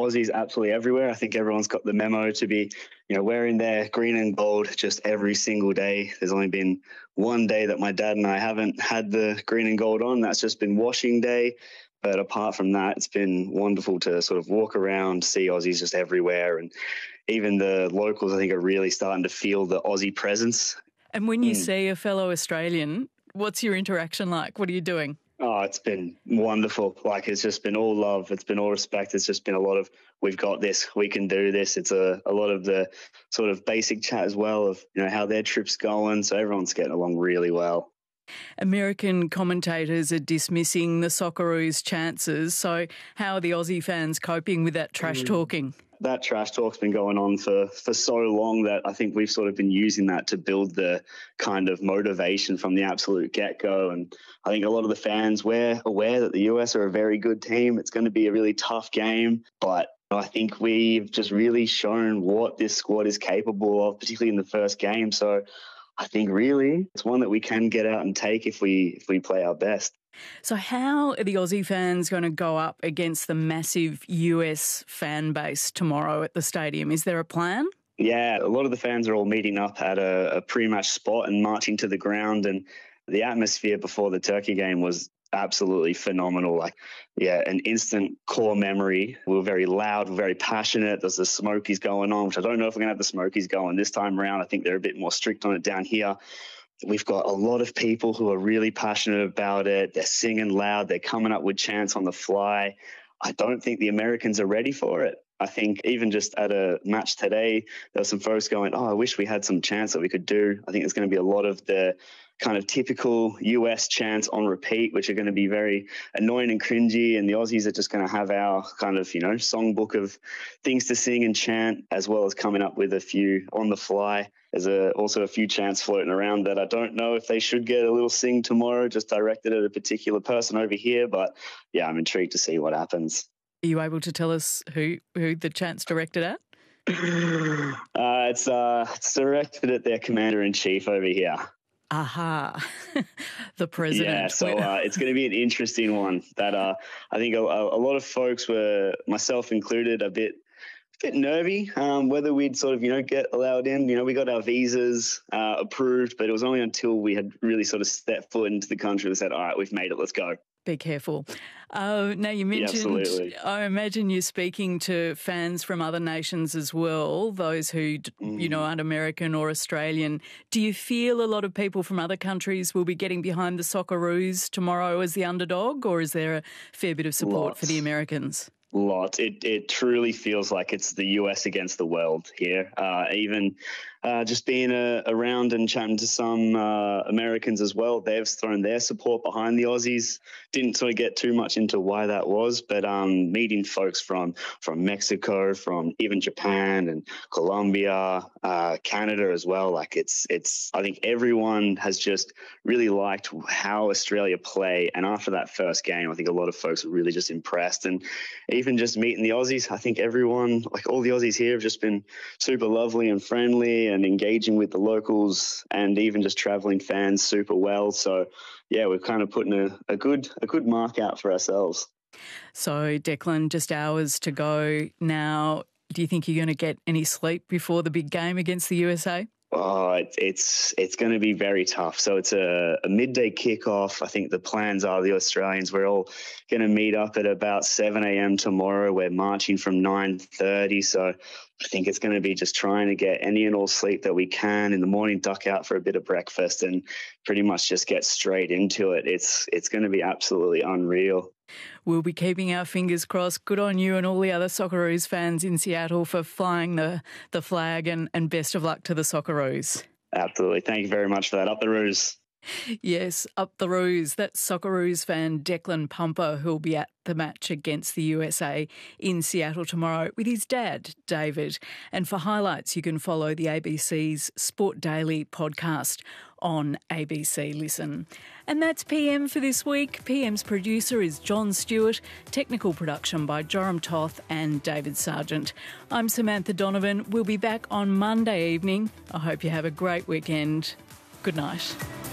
Aussies absolutely everywhere. I think everyone's got the memo to be, wearing their green and gold just every single day. There's only been one day that my dad and I haven't had the green and gold on. That's just been washing day. But apart from that, it's been wonderful to sort of walk around, see Aussies just everywhere. And even the locals, I think, are really starting to feel the Aussie presence. And when you see a fellow Australian, what's your interaction like? What are you doing? Oh, it's been wonderful. Like, it's just been all love. It's been all respect. It's just been a lot of, we've got this, we can do this. It's a lot of the sort of basic chat as well of, how their trip's going. So everyone's getting along really well. American commentators are dismissing the Socceroos' chances. So how are the Aussie fans coping with that trash talking? That trash talk's been going on for so long that I think we've sort of been using that to build the kind of motivation from the absolute get-go. And I think a lot of the fans were aware that the US are a very good team. It's going to be a really tough game, but I think we've just really shown what this squad is capable of, particularly in the first game. So I think really it's one that we can get out and take if we play our best. So how are the Aussie fans going to go up against the massive US fan base tomorrow at the stadium? Is there a plan? Yeah, a lot of the fans are all meeting up at a pre-match spot and marching to the ground. And the atmosphere before the Turkey game was absolutely phenomenal. An instant core memory. We were very loud, we were very passionate. There's the Smokies going on, which I don't know if we're going to have the Smokies going this time around. I think they're a bit more strict on it down here. We've got a lot of people who are really passionate about it. They're singing loud. They're coming up with chants on the fly. I don't think the Americans are ready for it. I think even just at a match today, there were some folks going, I wish we had some chants that we could do. I think there's going to be a lot of the kind of typical US chants on repeat, which are going to be very annoying and cringy. And the Aussies are just going to have our kind of, songbook of things to sing and chant, as well as coming up with a few on the fly. There's also a few chants floating around that I don't know if they should get a little sing tomorrow, just directed at a particular person over here. But yeah, I'm intrigued to see what happens. Are you able to tell us who the chant's directed at? It's directed at their commander-in-chief over here. Aha, the president. Yeah, so it's going to be an interesting one that I think a lot of folks were, myself included, a bit nervy whether we'd sort of, get allowed in. We got our visas approved, but it was only until we had really sort of stepped foot into the country and said, all right, we've made it, let's go. Be careful. Now, you mentioned, I imagine you're speaking to fans from other nations as well, those who, aren't American or Australian. Do you feel a lot of people from other countries will be getting behind the Socceroos tomorrow as the underdog, or is there a fair bit of support for the Americans? Lots. It truly feels like it's the US against the world here. Even just being around and chatting to some Americans as well, they've thrown their support behind the Aussies. Didn't sort of get too much into why that was, but meeting folks from Mexico, from even Japan and Colombia, Canada as well. Like it's. I think everyone has just really liked how Australia play, and after that first game, I think a lot of folks are really just impressed. And even just meeting the Aussies, I think everyone, like all the Aussies here, have just been super lovely and friendly and engaging with the locals, and even just traveling fans super well. So yeah, we're kind of putting a good mark out for ourselves. So Declan, just hours to go now. Do you think you're going to get any sleep before the big game against the USA? Oh, it's going to be very tough. So it's a midday kickoff. I think the plans are the Australians, we're all going to meet up at about 7 a.m. tomorrow. We're marching from 9:30. So I think it's going to be just trying to get any and all sleep that we can in the morning, duck out for a bit of breakfast and pretty much just get straight into it. It's going to be absolutely unreal. We'll be keeping our fingers crossed. Good on you and all the other Socceroos fans in Seattle for flying the flag, and best of luck to the Socceroos. Absolutely. Thank you very much for that. Up the Roos. Yes, up the Roos. That's Socceroos fan Declan Pumper, who'll be at the match against the USA in Seattle tomorrow with his dad, David. And for highlights, you can follow the ABC's Sport Daily podcast on ABC Listen. And that's PM for this week. PM's producer is John Stewart, technical production by Joram Toth and David Sargent. I'm Samantha Donovan. We'll be back on Monday evening. I hope you have a great weekend. Good night.